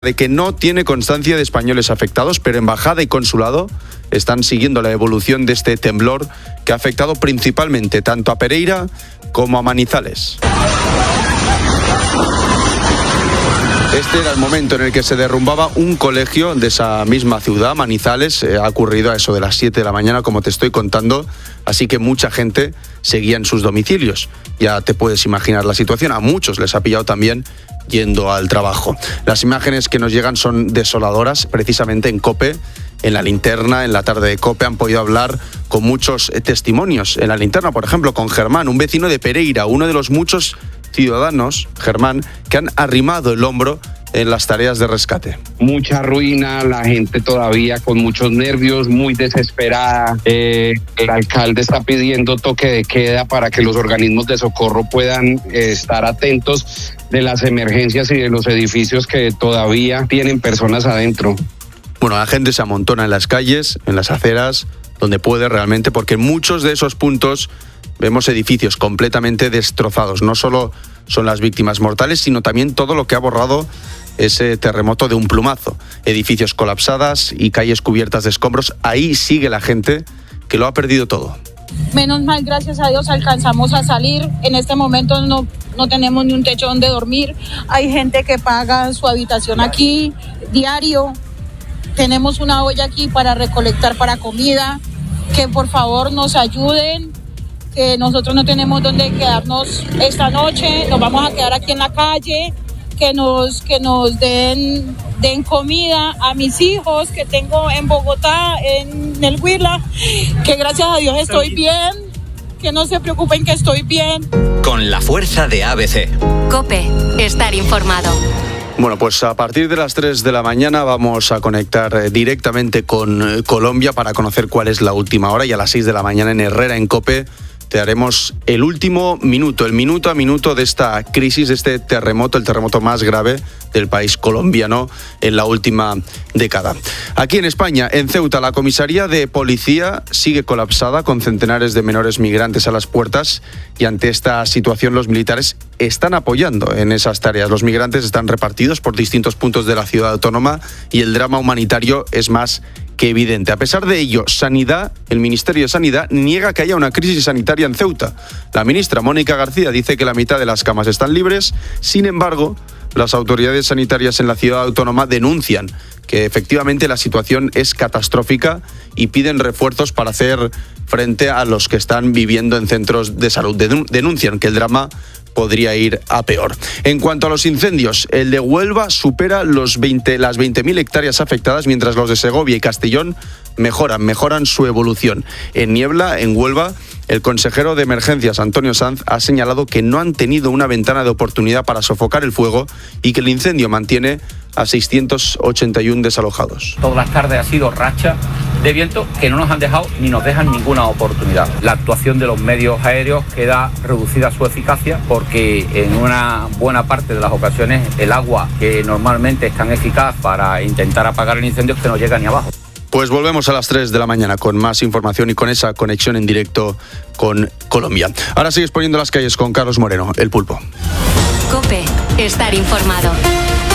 de que no tiene constancia de españoles afectados, pero embajada y consulado están siguiendo la evolución de este temblor que ha afectado principalmente tanto a Pereira como a Manizales. Este era el momento en el que se derrumbaba un colegio de esa misma ciudad, Manizales. Ha ocurrido a eso de las 7 de la mañana, como te estoy contando, así que mucha gente seguía en sus domicilios. Ya te puedes imaginar la situación, a muchos les ha pillado también yendo al trabajo. Las imágenes que nos llegan son desoladoras, precisamente en COPE, en La Linterna, en la tarde de COPE, han podido hablar con muchos testimonios. En La Linterna, por ejemplo, con Germán, un vecino de Pereira, uno de los muchos ciudadanos, Germán, que han arrimado el hombro en las tareas de rescate. Mucha ruina, la gente todavía con muchos nervios, muy desesperada. El alcalde está pidiendo toque de queda para que los organismos de socorro puedan estar atentos de las emergencias y de los edificios que todavía tienen personas adentro. Bueno, la gente se amontona en las calles, en las aceras, donde puede realmente, porque en muchos de esos puntos vemos edificios completamente destrozados. No solo son las víctimas mortales, sino también todo lo que ha borrado ese terremoto de un plumazo. Edificios colapsadas y calles cubiertas de escombros. Ahí sigue la gente que lo ha perdido todo. Menos mal, gracias a Dios, alcanzamos a salir. En este momento no tenemos ni un techo donde dormir. Hay gente que paga su habitación aquí diario. Tenemos una olla aquí para recolectar para comida. Que por favor nos ayuden, que nosotros no tenemos dónde quedarnos esta noche. Nos vamos a quedar aquí en la calle. Que nos den comida a mis hijos que tengo en Bogotá, en el Huila, que gracias a Dios estoy bien, que no se preocupen que estoy bien. Con la fuerza de ABC. COPE, estar informado. Bueno, pues a partir de las 3 de la mañana vamos a conectar directamente con Colombia para conocer cuál es la última hora, y a las 6 de la mañana en Herrera, en COPE, te haremos el último minuto, el minuto a minuto de esta crisis, de este terremoto, el terremoto más grave del país colombiano en la última década. Aquí en España, en Ceuta, la comisaría de policía sigue colapsada con centenares de menores migrantes a las puertas, y ante esta situación los militares están apoyando en esas tareas. Los migrantes están repartidos por distintos puntos de la ciudad autónoma y el drama humanitario es más que evidente. A pesar de ello, el Ministerio de Sanidad niega que haya una crisis sanitaria en Ceuta. La ministra Mónica García dice que la mitad de las camas están libres. Sin embargo, las autoridades sanitarias en la ciudad autónoma denuncian que efectivamente la situación es catastrófica y piden refuerzos para hacer frente a los que están viviendo en centros de salud. Denuncian que el drama podría ir a peor. En cuanto a los incendios, el de Huelva supera las 20.000 hectáreas afectadas, mientras los de Segovia y Castellón mejoran su evolución. En Niebla, en Huelva, el consejero de Emergencias, Antonio Sanz, ha señalado que no han tenido una ventana de oportunidad para sofocar el fuego y que el incendio mantiene a 681 desalojados. Todas las tardes ha sido racha de viento que no nos han dejado ni nos dejan ninguna oportunidad. La actuación de los medios aéreos queda reducida a su eficacia porque en una buena parte de las ocasiones el agua que normalmente es tan eficaz para intentar apagar el incendio es que no llega ni abajo. Pues volvemos a las 3 de la mañana con más información y con esa conexión en directo con Colombia. Ahora sigues poniendo las calles con Carlos Moreno, El Pulpo. COPE, estar informado.